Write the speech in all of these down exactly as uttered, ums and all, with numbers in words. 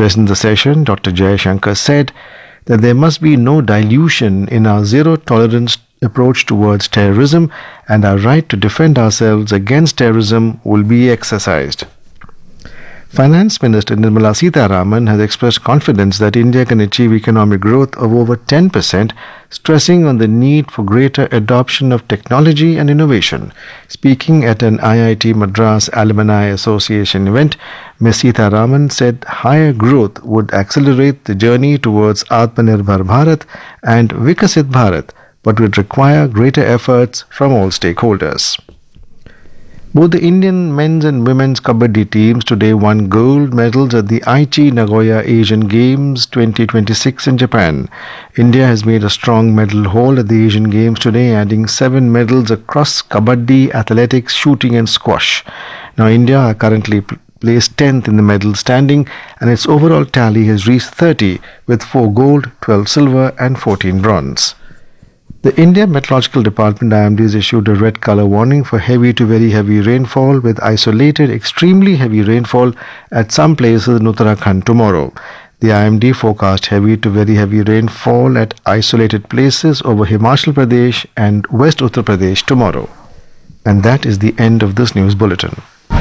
Addressing the session, Doctor Jayashankar said that there must be no dilution in our zero-tolerance approach towards terrorism, and our right to defend ourselves against terrorism will be exercised. Finance Minister Nirmala Sitharaman has expressed confidence that India can achieve economic growth of over ten percent, stressing on the need for greater adoption of technology and innovation. Speaking at an I I T Madras Alumni Association event, Miz Sitharaman said higher growth would accelerate the journey towards Atmanirbhar Bharat and Vikasit Bharat, but would require greater efforts from all stakeholders. Both the Indian men's and women's kabaddi teams today won gold medals at the Aichi Nagoya Asian Games twenty twenty-six in Japan. India has made a strong medal haul at the Asian Games today, adding seven medals across kabaddi, athletics, shooting and squash. Now India are currently placed tenth in the medal standing, and its overall tally has reached thirty with four gold, twelve silver and fourteen bronze. The India Meteorological Department I M D has issued a red color warning for heavy to very heavy rainfall with isolated extremely heavy rainfall at some places in Uttarakhand tomorrow. The I M D forecast heavy to very heavy rainfall at isolated places over Himachal Pradesh and West Uttar Pradesh tomorrow. And that is the end of this news bulletin.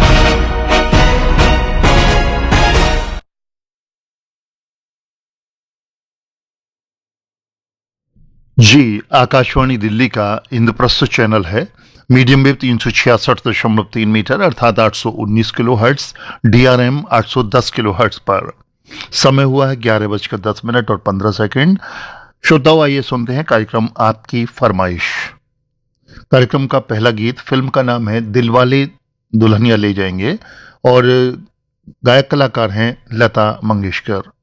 जी, आकाशवाणी दिल्ली का Indraprastha channel है। Medium wave तीन सौ छियासठ दशमलव तीन metre अर्थात आठ सौ उन्नीस किलो हर्ट्स, डीआरएम आठ सौ दस किलो हर्ट्स पर। समय हुआ है ग्यारह बजकर दस मिनट और पंद्रह सेकंड। श्रोताओं, आइए सुनते हैं कार्यक्रम आपकी फरमाइश। कार्यक्रम का पहला गीत, फिल्म का नाम है दिलवाले दुल्हनिया ले जाएंगे और गायक कलाकार हैं लता मंगेशकर।